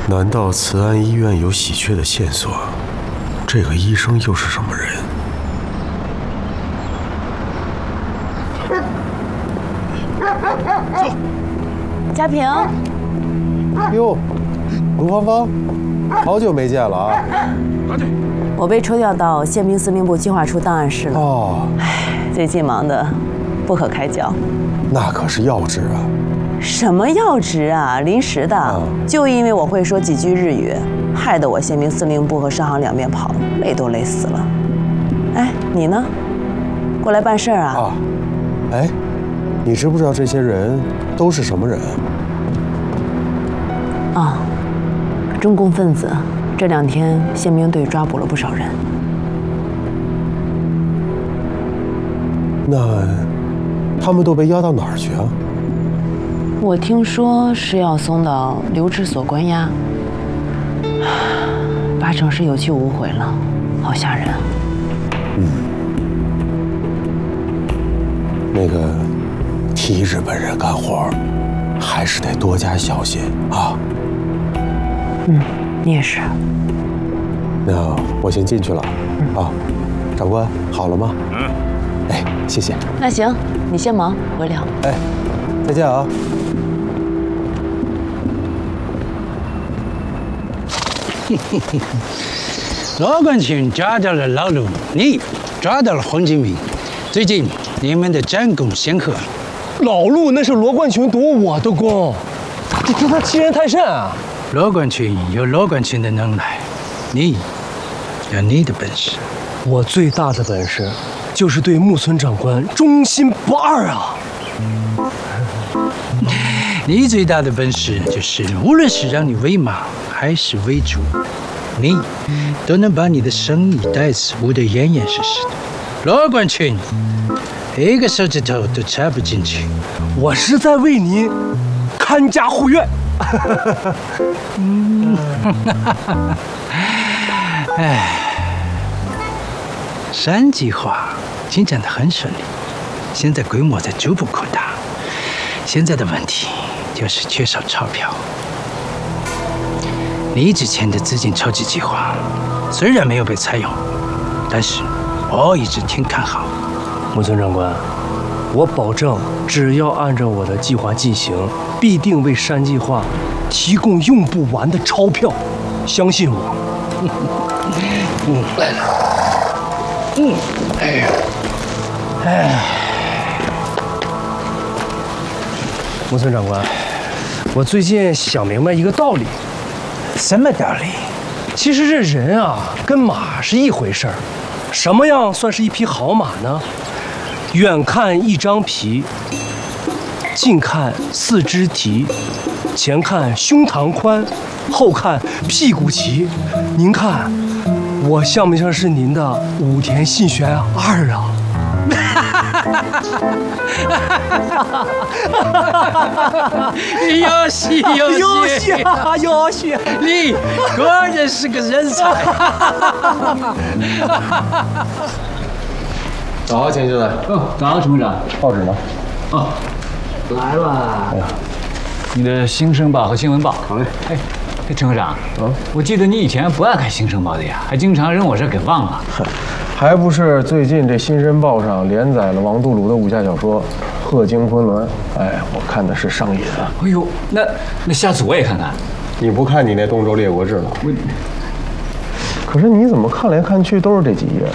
难道慈安医院有喜鹊的线索？这个医生又是什么人？ 嘉平， 哟，卢芳芳，好久没见了啊！ 我被抽调到宪兵司令部计划处档案室了。 哦， 最近忙得不可开交。 那可是要职啊！ 什么要职啊？临时的，就因为我会说几句日语，害得我宪兵司令部和上行两边跑，累都累死了。哎，你呢？过来办事儿啊？ 啊，哎，你知不知道这些人都是什么人？ 啊，中共分子。这2天宪兵队抓捕了不少人。 那他们都被押到哪儿去啊？ 我听说是要送到留置所关押，8成是有去无回了，好吓人。 那个替日本人干活，还是得多加小心啊。 你也是。 那我先进去了啊，长官，好了吗？哎，谢谢。 那行，你先忙，回聊。 哎，再见啊。 罗冠群抓到了老陆，你抓到了黄金明。最近你们的战功显赫。 老陆那是罗冠群夺我的功，你听他欺人太甚啊！ 罗冠群有罗冠群的能耐，你有你的本事。 我最大的本事就是对木村长官忠心不二啊！ 你最大的本事就是，无论是让你为马还是为主，你都能把你的生意袋子捂得严严实实的。罗冠群，一个手指头都插不进去。 我是在为您看家护院。 哎，山计划进展得很顺利，现在规模在逐步扩大。现在的问题就是缺少钞票。你之前的资金筹集计划虽然没有被采用，但是我一直挺看好。 木村长官，我保证，只要按照我的计划进行，必定为山计划提供用不完的钞票。相信我。木村长官，我最近想明白一个道理。 什么道理？ 其实这人啊，跟马是一回事儿。什么样算是一匹好马呢？远看一张皮，近看四肢提，前看胸膛宽，后看屁股齐。您看，我像不像是您的武田信玄二啊？ 有戏有戏有戏！ 你果然是个人才。 早，钱进来。 早，陈部长。 报纸呢？ 哦，来了。哎呀，你的《新生报》和《新闻报》。 好嘞。 哎，陈科长，我记得你以前不爱看《新生报》的呀，还经常扔我这儿给忘了。 还不是最近这《新生报》上连载了王杜鲁的武侠小说《鹤惊昆仑》，哎，我看的是上瘾啊。 哎呦，那下次我也看看。 你不看你那《东周列国志》了？可是你怎么看来看去都是这几页？